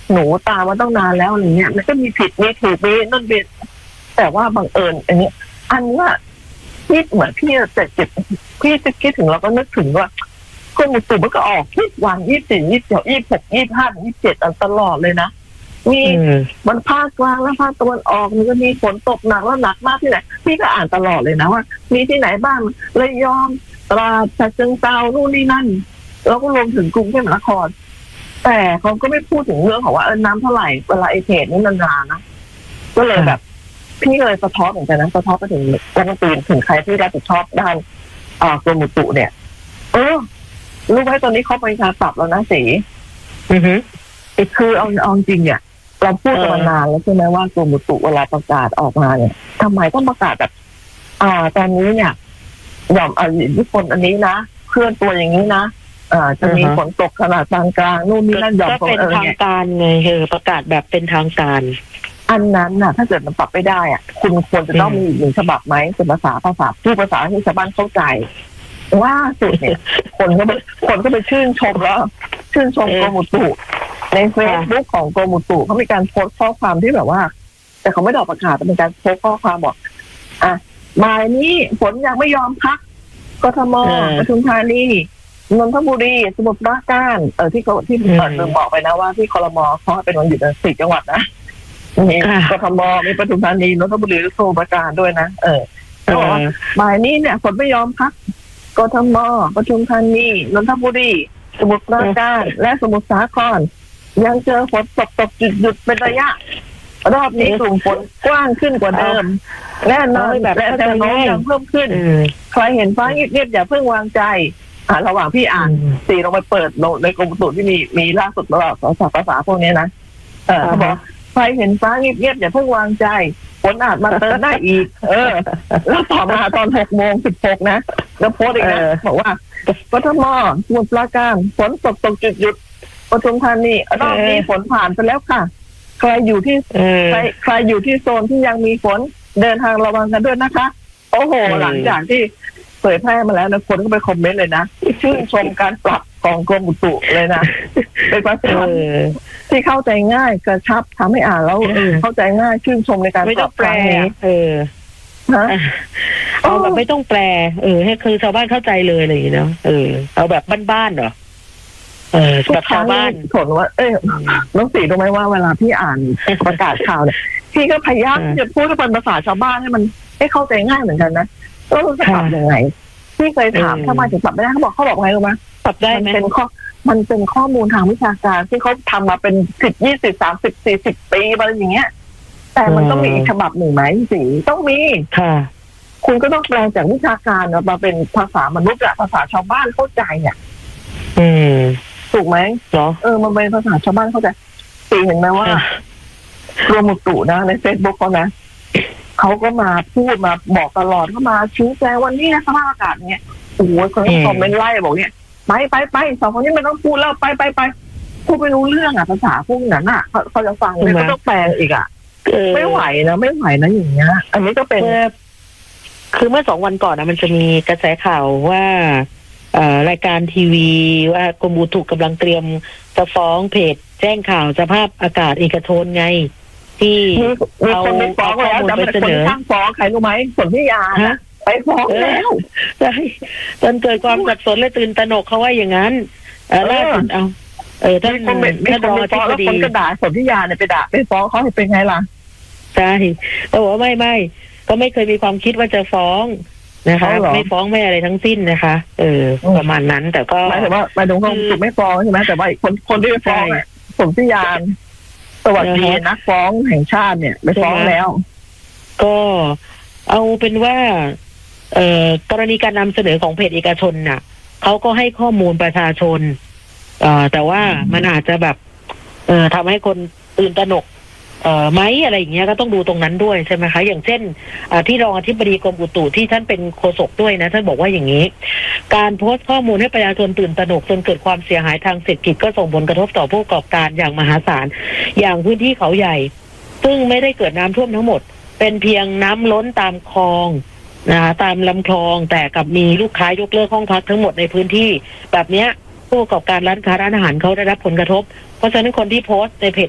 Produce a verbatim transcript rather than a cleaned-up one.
หนูตามมาต้องนานแล้วอะไรเงี้ยมันก็มีผิดมีถูกมีนั่นเป็นแต่ว่าบังเอิญอันนี้อันว่าพี่เหมือนพี่จะเจ็บพี่จะคิดถึงเราก็นึกถึงว่ากรมอุตุมันก็ออกทุกวันยี่สิบสี่ยี่สิบเจ็ดยี่สิบหกยี่สิบห้ายี่สิบเจ็ดตลอดเลยนะมีมันภาคกลางและภาคตะวันออกมันก็มีฝนตกหนักแล้วหนักมากที่ไหนพี่ก็อ่านตลอดเลยนะว่ามีที่ไหนบ้างระยองตราดฉะเชิงเทรานู่นนี่นั่นแล้วก็รวมถึงกรุงเทพมหานครแต่เขาก็ไม่พูดถึงเรื่องของว่าเออน้ำเท่าไหร่เวลาไอเพจนี่นานๆนะก็เลยแบบพี่เลยสะท้อนเหมือนกันนะสะท้อนไปถึงรัฐมนตรีถึงใครที่รับผิดชอบด้านกรมอุตุเนี่ยเออรู้ไหมตอนนี้เขาไปการปรับแล้วนะสีอือฮึคือเอาเอาจริงเนี่ยเราพูดกันมานานแล้วใช่ไหมว่ากรมอุตุเวลาประกาศออกมาเนี่ยทำไมต้องประกาศแบบอ่าตอนนี้เนี่ยหย่อมอิทธิพลอันนี้นะเคลื่อนตัวอย่างนี้นะอ่าจะมีฝนตกขนาดกลางกลางนู่นนี่นั่นหย่อมก็เป็นทางการไงเออประกาศแบบเป็นทางการอันนั้นน่ะถ้าเกิดมันปรับไม่ได้อ่ะคุณควรจะต้องมีอีกหนึ่งฉบับไหมเป็นภาษาภาษาที่ภาษาที่ชาวบ้านเข้าใจว่าสุดเนี่ยคนก็คนก็ไปชื่นชมแล้วชื่นชมกรมอุตุในเฟซบุ๊กของกรมอุตุเขามีการโพสต์ข้อความที่แบบว่าแต่เขาไม่ได้ออกประกาศแต่เป็นการโพสต์ข้อความบอกอ่ะบ่ายนี้ฝนยังไม่ยอมพักกทมปทุมธานีนนทบุรีสมุทรปราการเออที่เขาที่เปิดเมืองบอกไปนะว่าที่ครม.เขาเป็นวันหยุดสี่จังหวัดนะมีกทมมีปทุมธานีนนทบุรีและสมุทรปราการด้วยนะเออเขาบอกว่าบ่ายนี้เนี่ยฝนไม่ยอมพักกทมปทุมธานีนนทบุรีสมุทรปราการและสมุทรสาครยังเจอฝนตกตกหยุดหยุดเป็นระยะรอบนี้กลุ่มฝนกว้างขึ้นกว่าเดิมแน่นอนแบบและแนวโน้มยังเพิ่มขึ้นใครเห็นฟ้าเงียบๆอย่าเพิ่งวางใจอ่าระหว่างพี่อ่านสีลงไปเปิดในกรมอุตุที่มีมีล่าสุดตลอดภาษาภาษาพวกนี้นะเออเขาบอกใครเห็นฟ้าเงียบๆอย่าเพิ่งวางใจฝนอาจมาเติมได้อีกเออแล้วต่อมาตอนหกโมงสิบหกนะแล้วโพสต์อีกนะบอกว่ากทมสมุทรปราการฝนตกตกจุดหยุดปทุมธานีรอบนี้ฝนผ่านไปแล้วค่ะใครอยู่ที่ใครใครอยู่ที่โซนที่ยังมีฝนเดินทางระวังกันด้วยนะคะโอ้โหหลังจากที่เผยแพร่มาแล้วนะคนก็ไปคอมเมนต์เลยนะชื่นชมการปรับของกรมอุตุเลยนะเป็นภาษาที่เข้าใจง่ายกระชับทำให้อ่านแล้วเข้าใจง่ายชื่นชมในการปรับแปลเออเอาแบบไม่ต้องแปลเออให้คือชาวบ้านเข้าใจเลยอะไรอย่างเงี้ยเนาะเออเอาแบบบ้านๆเหรอเออแบบชาวบ้านสนว่าเอ้ยน้องสีรู้ไหมว่าเวลาพี่อ่านประกาศข่าวเนี่ยพี่ก็พยายามจะพูดเป็นภาษาชาวบ้านให้มันให้เข้าใจง่ายเหมือนกันนะก็รู้จะปรับยังไงพี่เคยถามทำไมถึงปรับไม่ได้เขาบอกเขาบอกไงรู้ไหมปรับได้ไหมมันเป็นข้อมันเป็นข้อมูลทางวิชาการที่เขาทำมาเป็นสิบยี่สิบสามสิบสี่สิบปีอะไรอย่างเงี้ยแต่มันต้องมีอีกฉบับหนึ่งไหมสีต้องมีค่ะคุณก็ต้องแปลจากวิชาการมาเป็นภาษามนุษย์อะภาษาชาวบ้านเข้าใจเนี่ยอืมถูกไหมเหรอเออมันเป็นภาษาชาวบ้านเข้าใจตีเห็นไหมว่ากรมอุตุนะในเฟซบุ๊กเขานะเขาก็มาพูดมาบอกตลอดเขามาชี้แจงวันนี้นะสภาพอากาศเนี้ยโอ้โหคนคอมเมนต์ไล่บอกเนี่ยไปไปไปสองคนนี้ไม่ต้องพูดแล้วไปไปไปพูดไม่รู้เรื่องอ่ะภาษาพวกนั้นอ่ะเขาเขาจะฟังเลยก็ต้องแปลอีกอ่ะไม่ไหวนะไม่ไหวนะอย่างเงี้ยอันนี้ก็เป็นคือเมื่อสองวันก่อนนะมันจะมีกระแสข่าวว่าเอ่อรายการทีวีว่ากรมอุตุกำลังเตรียมจะฟ้องเพจแจ้งข่าวสภาพอากาศเอกชนไงที่เอาฟ้องแล้วจะเป็นคนข้างฟ้องใครรู้ไหมสนธิยาไปฟ้องแล้วใช่จนเกิดความสับสนและตื่นตระหนกเขาว่าอย่างนั้นล่าสุดเอาเออท่านท่านรองอธิบดีคนก็ด่าสนธิยาเนี่ยไปด่าไปฟ้องเขาให้เป็นไงล่ะใช่แต่บอกว่าไม่ไม่ก็ไม่เคยมีความคิดว่าจะฟ้องนะคะไม่ฟ้องไม่อะไรทั้งสิ้นนะคะเออประมาณนั้นแต่ก็หมายถึงว่าหมายถึงว่าถูกไม่ฟ้องใช่ไหมแต่ว่าคนคนที่ไปฟ้องสนธิยาสวัสดีนักฟ้องแห่งชาติเนี่ยไปฟ้องแล้วก็เอาเป็นว่าเอ่อกรณีการนำเสนอของเพจเอกชนน่ะเขาก็ให้ข้อมูลประชาชนเอ่อแต่ว่ามันอาจจะแบบเอ่อทำให้คนตื่นตระหนกเอ่อไหมอะไรอย่างเงี้ยก็ต้องดูตรงนั้นด้วยใช่ไหมคะอย่างเช่นที่รองอธิบดีกรมอุตุที่ท่านเป็นโฆษกด้วยนะท่านบอกว่าอย่างนี้การโพสต์ข้อมูลให้ประชาชนตื่นตระหนกจนเกิดความเสียหายทางเศรษฐกิจก็ส่งผลกระทบต่อผู้ประกอบการอย่างมหาศาลอย่างพื้นที่เขาใหญ่ซึ่งไม่ได้เกิดน้ำท่วมทั้งหมดเป็นเพียงน้ำล้นตามคลองนะคะตามลำคลองแต่กับมีลูกค้ายกเลิกห้องพักทั้งหมดในพื้นที่แบบเนี้ยผู้ประกอบการร้านค้าร้านอาหารเขาได้รับผลกระทบเพราะฉะนั้นคนที่โพสต์ในเพจ